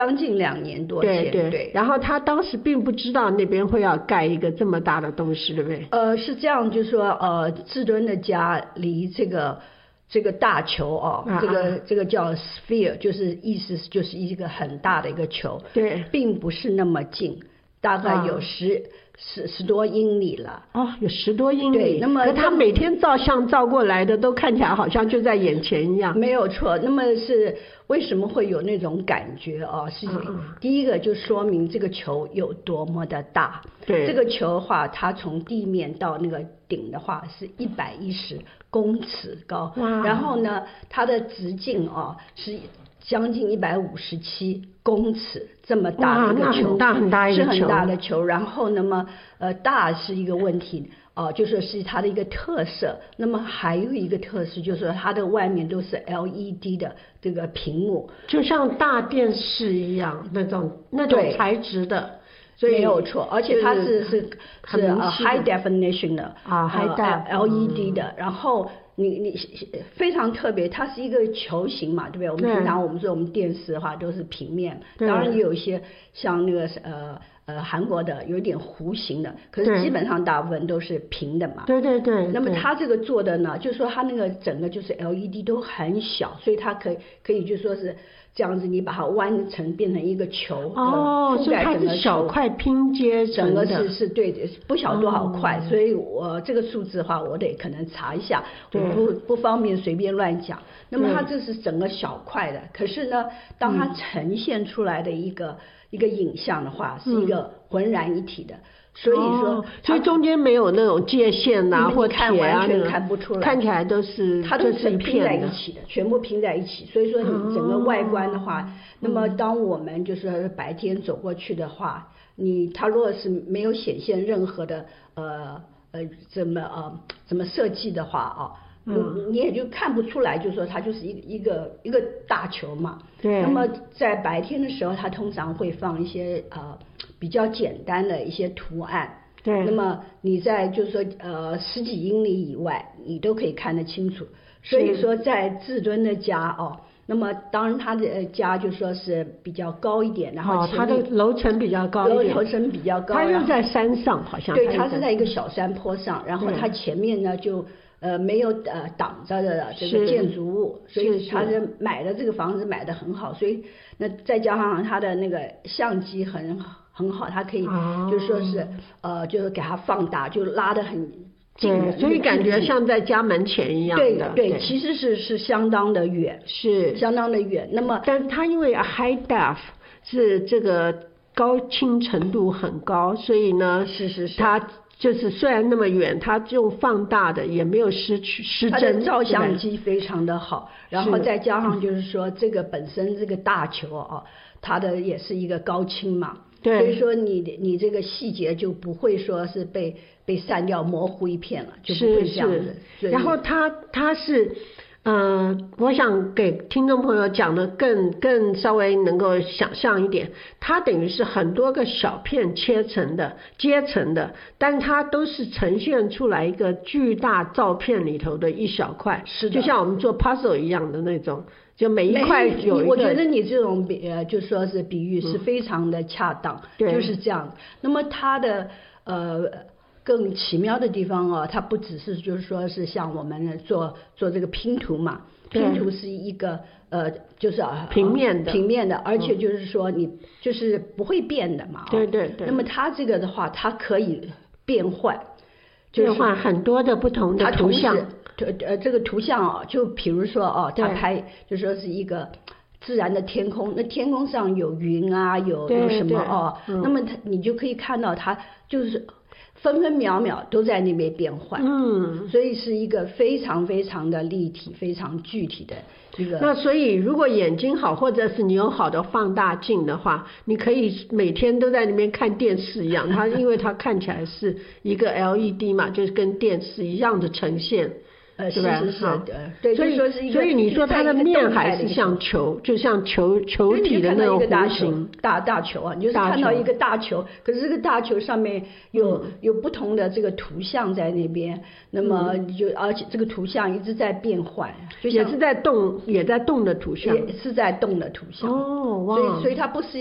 将近2年多前。 对。然后他当时并不知道那边会要盖一个这么大的东西，对不对？ 是这样，就是说至敦的家离这个大球这个叫 sphere， 就是意思就是一个很大的一个球， 对， 并不是那么近，大概有十多英里了。 有10多英里。 对，那么可他每天照相照过来的都看起来好像就在眼前一样。 没有错。那么是为什么会有那种感觉是第一个就说明这个球有多么的大。 对， 这个球的话，它从地面到那个顶的话是110公尺高，然后呢，它的直径是将近157公尺，这么大的一个球， 很大很大一个球， 是很大的球。然后那么大是一个问题就说是它的一个特色。那么还有一个特色就是说它的外面都是 LED 的这个屏幕， 就像大电视一样那种材质的。 没有错，而且它是 high definition 的LED 的。然后你非常特别，它是一个球形嘛，对不对？我们平常我们电视的话都是平面，当然也有一些像那个韩国的有点弧形的，可是基本上大部分都是平的嘛。 对。 那么它这个做的呢，就是说它那个整个就是 LED 都很小，所以它可以就说是这样子，你把它弯成变成一个球，覆盖整个球。 所以它是小块拼接成的。 整个是对，不晓多少块，所以我这个数字的话，我得可能查一下，我不方便随便乱讲。那么它这是整个小块的，可是呢，当它呈现出来的一个影像的话，是一个浑然一体的。所以说， 所以中间没有那种界限或铁完全看不出来， 看起来都是它都是拼在一起的，全部拼在一起。所以说你整个外观的话，那么当我们就是白天走过去的话，它如果是没有显现任何的怎么设计的话你也就看不出来，就是说它就是一个大球嘛。 对。 那么在白天的时候，它通常会放一些比较简单的一些图案。 对。 那么你在就是说10几英里以外，你都可以看得清楚。所以说在至敦的家那么当然他的家就说是比较高一点，然后他的楼层比较高一点。 楼层比较高。 他又在山上，好像。 对，他是在一个小山坡上，然后他前面呢就没有挡着的这个建筑物，所以他是买的这个房子买的很好，所以那再加上他的那个相机很好，他可以就是说是就是给它放大，就拉得很近的， 所以感觉像在家门前一样的。 对，其实是相当的远， 是相当的远。那么但是它因为 high def 是这个高清程度很高，所以呢是它就是虽然那么远，它用放大的也没有失真。 它的照相机非常的好，然后再加上就是说这个本身这个大球它的也是一个高清嘛。 对。 所以说你这个细节就不会说是被散掉模糊一片了，就不会这样子。 然后它是我想给听众朋友讲的更稍微能够想象一点，它等于是很多个小片切成的阶层的，但它都是呈现出来一个巨大照片里头的一小块， 是的， 就像我们做 puzzle 一样的那种，就每一块有一个。 我觉得你这种就说是比喻是非常的恰当，就是这样。那么它的更奇妙的地方它不只是就是说是像我们做这个拼图嘛，拼图是一个就是平面的， 而且就是说你就是不会变的嘛。 对。 那么它这个的话，它可以变换， 变换很多的不同的图像。 这个图像就比如说它拍就说是一个自然的天空，那天空上有云啊，有什么那么你就可以看到它就是分分秒秒都在那边变换，所以是一个非常非常的立体、非常具体的一个。 那所以如果眼睛好，或者是你有好的放大镜的话，你可以每天都在那边看电视一样。因为它看起来是一个 LED 嘛，就是跟电视一样的呈现。 对吧？ 是对， 所以你说它的面还是像球，就像球体的那种弧形大球啊，你就是看到一个大球，可是这个大球上面有不同的这个图像在那边，那么而且这个图像一直在变换， 也是在动的图像， 也是在动的图像。 哦，哇！ 所以它不是